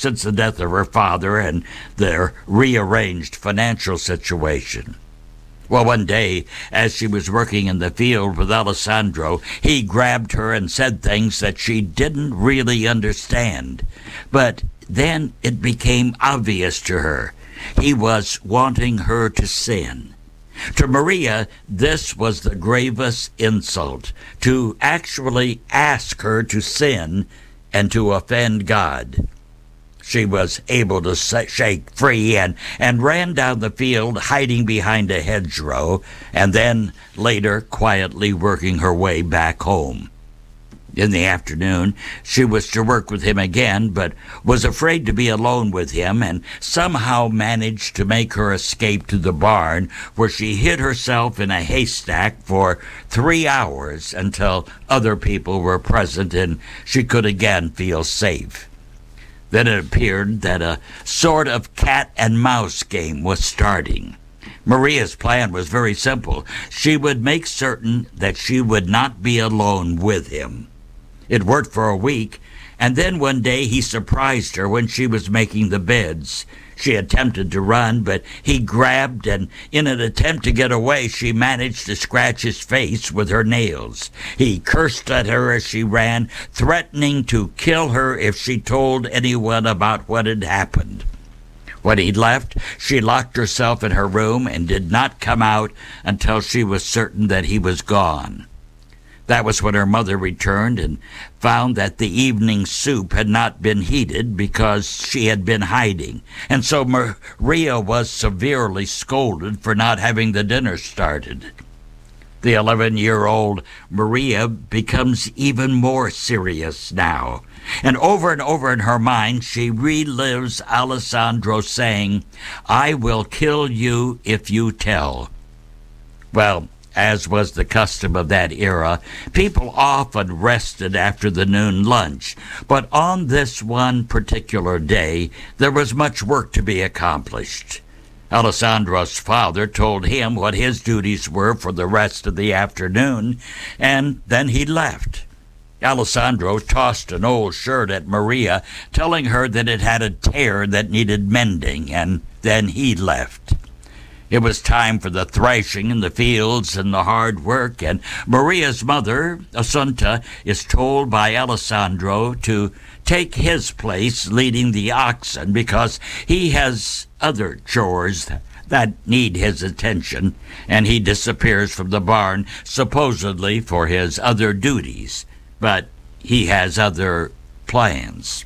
since the death of her father and their rearranged financial situation. Well, one day, as she was working in the field with Alessandro, he grabbed her and said things that she didn't really understand. But then it became obvious to her. He was wanting her to sin. To Maria, this was the gravest insult, to actually ask her to sin and to offend God. She was able to shake free and ran down the field, hiding behind a hedgerow, and then later quietly working her way back home. In the afternoon, she was to work with him again, but was afraid to be alone with him, and somehow managed to make her escape to the barn, where she hid herself in a haystack for 3 hours until other people were present and she could again feel safe. Then it appeared that a sort of cat and mouse game was starting. Maria's plan was very simple. She would make certain that she would not be alone with him. It worked for a week, and then one day he surprised her when she was making the beds. She attempted to run, but he grabbed, and in an attempt to get away, she managed to scratch his face with her nails. He cursed at her as she ran, threatening to kill her if she told anyone about what had happened. When he left, she locked herself in her room and did not come out until she was certain that he was gone. That was when her mother returned and found that the evening soup had not been heated because she had been hiding. And so Maria was severely scolded for not having the dinner started. The 11-year-old Maria becomes even more serious now. And over in her mind, she relives Alessandro saying, "I will kill you if you tell." Well, as was the custom of that era, people often rested after the noon lunch. But on this one particular day, there was much work to be accomplished. Alessandro's father told him what his duties were for the rest of the afternoon, and then he left. Alessandro tossed an old shirt at Maria, telling her that it had a tear that needed mending, and then he left. It was time for the thrashing in the fields and the hard work, and Maria's mother, Assunta, is told by Alessandro to take his place leading the oxen because he has other chores that need his attention, and he disappears from the barn supposedly for his other duties, but he has other plans.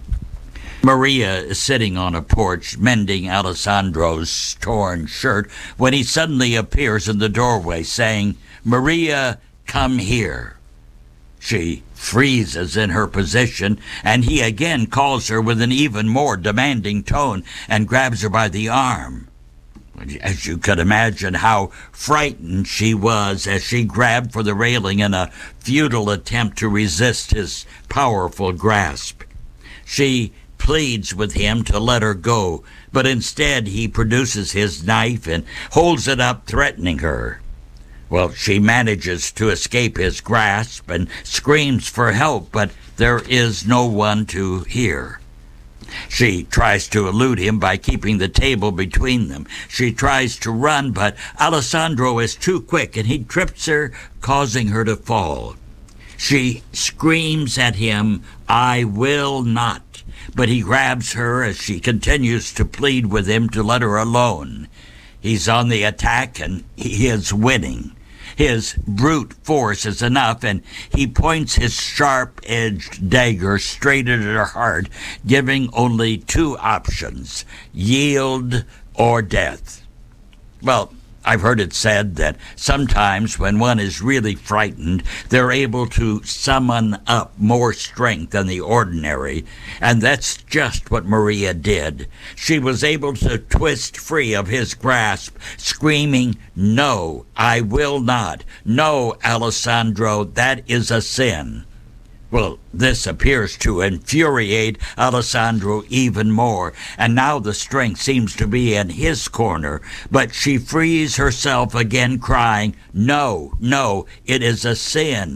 Maria is sitting on a porch mending Alessandro's torn shirt when he suddenly appears in the doorway saying, "Maria, come here." She freezes in her position, and he again calls her with an even more demanding tone and grabs her by the arm. As you could imagine how frightened she was as she grabbed for the railing in a futile attempt to resist his powerful grasp. She pleads with him to let her go, but instead he produces his knife and holds it up, threatening her. Well, she manages to escape his grasp and screams for help, but there is no one to hear. She tries to elude him by keeping the table between them. She tries to run, but Alessandro is too quick and he trips her, causing her to fall. She screams at him, "I will not," but he grabs her as she continues to plead with him to let her alone. He's on the attack and he is winning. His brute force is enough, and he points his sharp-edged dagger straight at her heart, giving only two options: yield or death. Well, I've heard it said that sometimes when one is really frightened, they're able to summon up more strength than the ordinary, and that's just what Maria did. She was able to twist free of his grasp, screaming, "No, I will not. No, Alessandro, that is a sin." Well, this appears to infuriate Alessandro even more, and now the strength seems to be in his corner, but she frees herself again, crying, "No, no, it is a sin.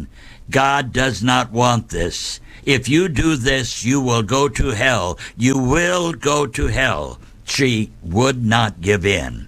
God does not want this. If you do this, you will go to hell. You will go to hell. She would not give in.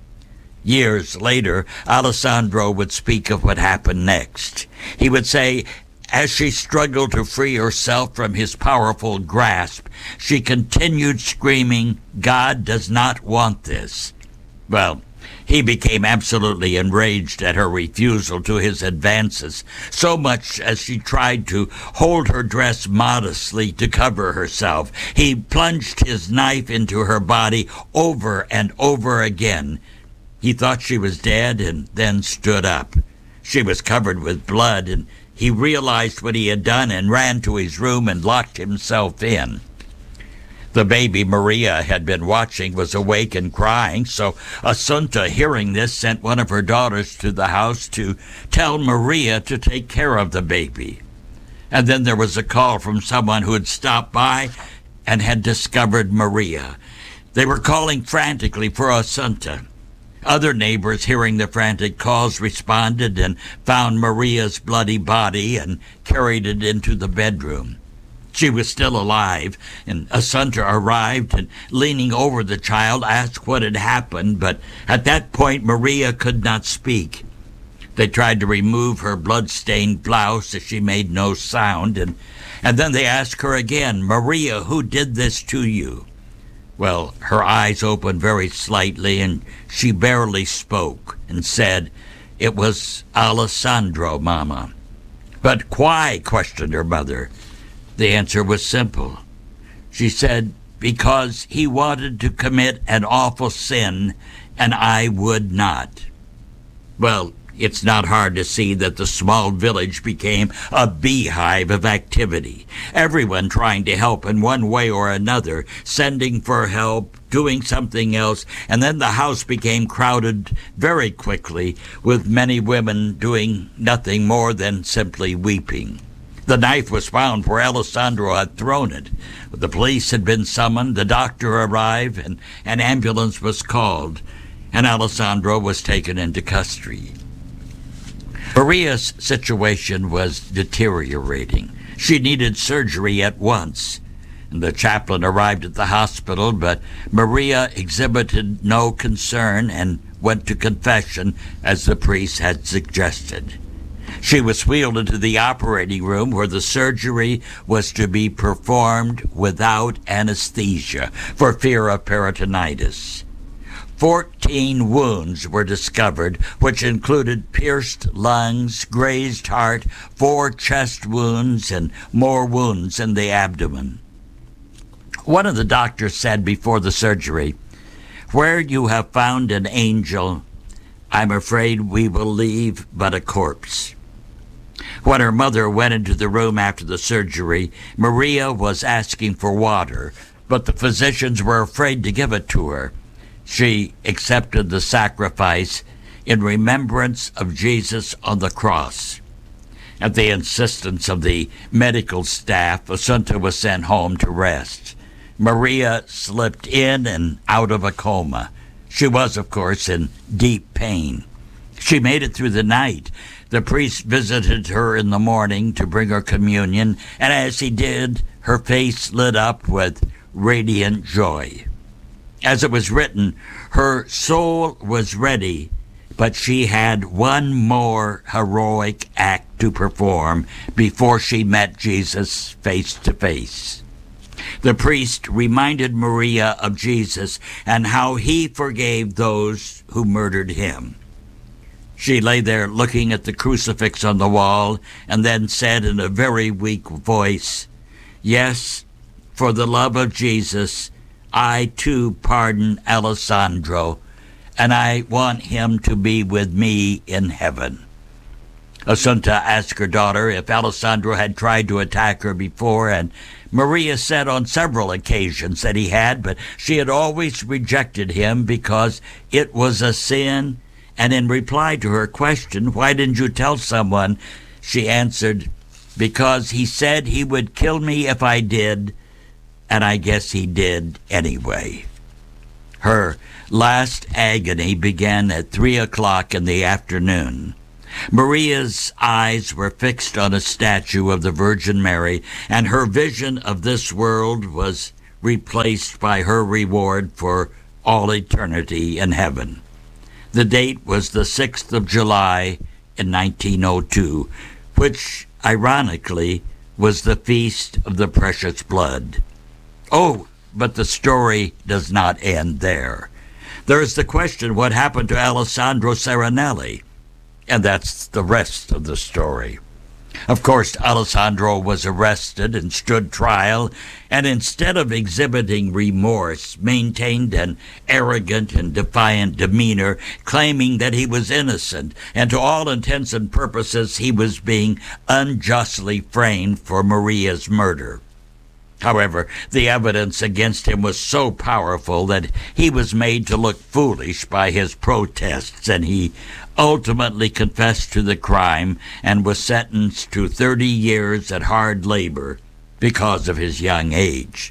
Years later, Alessandro would speak of what happened next. He would say, as she struggled to free herself from his powerful grasp, she continued screaming, God does not want this. Well, he became absolutely enraged at her refusal to his advances, so much as she tried to hold her dress modestly to cover herself. He plunged his knife into her body over and over again. He thought she was dead and then stood up. She was covered with blood, and he realized what he had done and ran to his room and locked himself in. The baby Maria had been watching was awake and crying, so Assunta, hearing this, sent one of her daughters to the house to tell Maria to take care of the baby. And then there was a call from someone who had stopped by and had discovered Maria. They were calling frantically for Assunta. Other neighbors, hearing the frantic calls, responded and found Maria's bloody body and carried it into the bedroom. She was still alive, and Assunta arrived and, leaning over the child, asked what had happened, but at that point Maria could not speak. They tried to remove her blood-stained blouse as she made no sound, and then they asked her again, Maria, who did this to you? Well, her eyes opened very slightly, and she barely spoke and said, it was Alessandro, Mama. But why? Questioned her mother. The answer was simple. She said, because he wanted to commit an awful sin, and I would not. Well, it's not hard to see that the small village became a beehive of activity. Everyone trying to help in one way or another, sending for help, doing something else, and then the house became crowded very quickly, with many women doing nothing more than simply weeping. The knife was found where Alessandro had thrown it. The police had been summoned, the doctor arrived, and an ambulance was called, and Alessandro was taken into custody. Maria's situation was deteriorating. She needed surgery at once. The chaplain arrived at the hospital, but Maria exhibited no concern and went to confession as the priest had suggested. She was wheeled into the operating room where the surgery was to be performed without anesthesia for fear of peritonitis. 14 wounds were discovered, which included pierced lungs, grazed heart, 4 chest wounds, and more wounds in the abdomen. One of the doctors said before the surgery, "Where you have found an angel, I'm afraid we will leave but a corpse." When her mother went into the room after the surgery, Maria was asking for water, but the physicians were afraid to give it to her. She accepted the sacrifice in remembrance of Jesus on the cross. At the insistence of the medical staff, Assunta was sent home to rest. Maria slipped in and out of a coma. She was, of course, in deep pain. She made it through the night. The priest visited her in the morning to bring her communion, and as he did, her face lit up with radiant joy. As it was written, her soul was ready, but she had one more heroic act to perform before she met Jesus face to face. The priest reminded Maria of Jesus and how he forgave those who murdered him. She lay there looking at the crucifix on the wall and then said in a very weak voice, "Yes, for the love of Jesus, I too pardon Alessandro, and I want him to be with me in heaven." Assunta asked her daughter if Alessandro had tried to attack her before, and Maria said on several occasions that he had, but she had always rejected him because it was a sin. And in reply to her question, "Why didn't you tell someone?" she answered, "Because he said he would kill me if I did, and I guess he did anyway." Her last agony began at 3 o'clock in the afternoon. Maria's eyes were fixed on a statue of the Virgin Mary, and her vision of this world was replaced by her reward for all eternity in heaven. The date was the 6th of July in 1902, which, ironically, was the Feast of the Precious Blood. Oh, but the story does not end there. There is the question, what happened to Alessandro Serenelli? And that's the rest of the story. Of course, Alessandro was arrested and stood trial, and instead of exhibiting remorse, maintained an arrogant and defiant demeanor, claiming that he was innocent, and to all intents and purposes he was being unjustly framed for Maria's murder. However, the evidence against him was so powerful that he was made to look foolish by his protests, and he ultimately confessed to the crime and was sentenced to 30 years at hard labor because of his young age.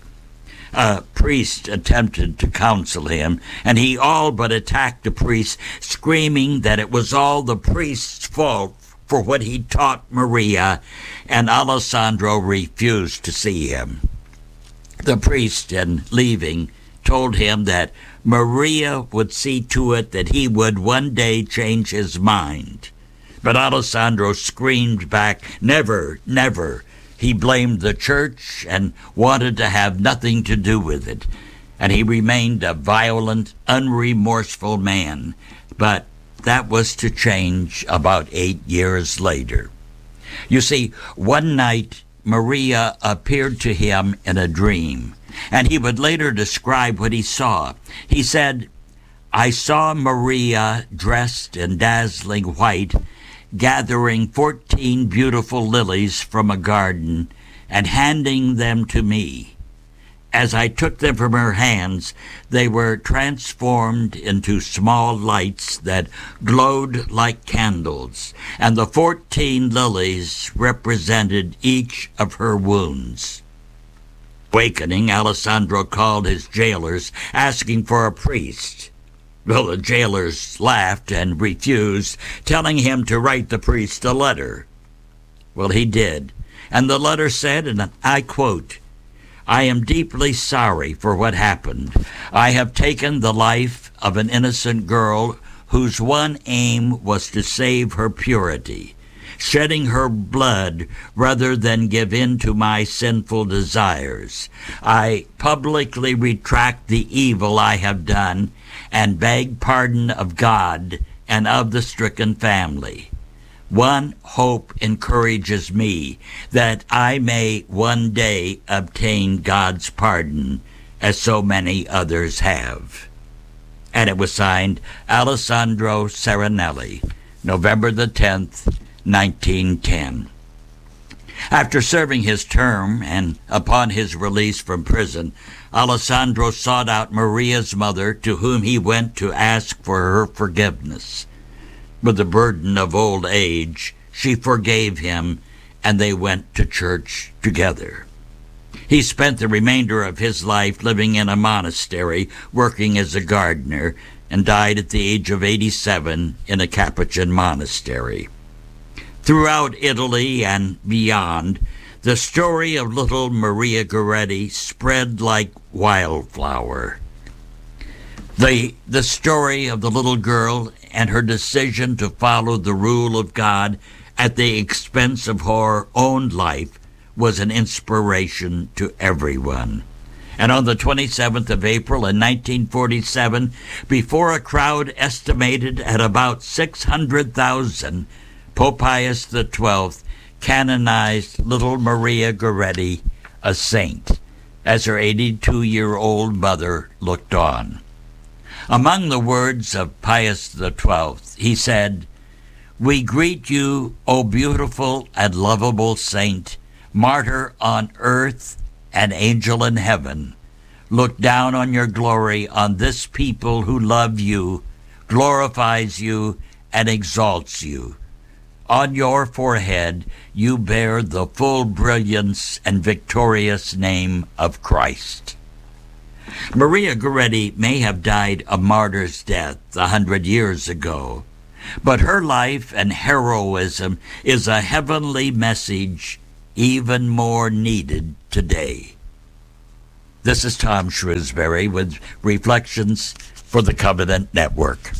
A priest attempted to counsel him, and he all but attacked the priest, screaming that it was all the priest's fault for what he taught Maria, and Alessandro refused to see him. The priest, in leaving, told him that Maria would see to it that he would one day change his mind. But Alessandro screamed back, "Never, never." He blamed the church and wanted to have nothing to do with it. And he remained a violent, unremorseful man. But that was to change about 8 years later. You see, one night Maria appeared to him in a dream, and he would later describe what he saw. He said, "I saw Maria dressed in dazzling white, gathering 14 beautiful lilies from a garden and handing them to me. As I took them from her hands, they were transformed into small lights that glowed like candles, and the 14 lilies represented each of her wounds." Awakening, Alessandro called his jailers, asking for a priest. Well, the jailers laughed and refused, telling him to write the priest a letter. Well, he did, and the letter said, and I quote, "I am deeply sorry for what happened. I have taken the life of an innocent girl whose one aim was to save her purity, shedding her blood rather than give in to my sinful desires. I publicly retract the evil I have done and beg pardon of God and of the stricken family. One hope encourages me, that I may one day obtain God's pardon, as so many others have." And it was signed Alessandro Serenelli, November the 10th, 1910. After serving his term and upon his release from prison, Alessandro sought out Maria's mother, to whom he went to ask for her forgiveness. With the burden of old age, she forgave him, and they went to church together. He spent the remainder of his life living in a monastery, working as a gardener, and died at the age of 87 in a Capuchin monastery. Throughout Italy and beyond, the story of little Maria Goretti spread like wildflower. The story of the little girl and her decision to follow the rule of God at the expense of her own life was an inspiration to everyone. And on the 27th of April in 1947, before a crowd estimated at about 600,000, Pope Pius XII canonized little Maria Goretti a saint, as her 82-year-old mother looked on. Among the words of Pius XII, he said, "We greet you, O beautiful and lovable saint, martyr on earth and angel in heaven. Look down on your glory on this people who love you, glorifies you, and exalts you. On your forehead you bear the full brilliance and victorious name of Christ." Maria Goretti may have died a martyr's death 100 years ago, But her life and heroism is a heavenly message even more needed today. This is Tom Shrewsbury with Reflections for the Covenant Network.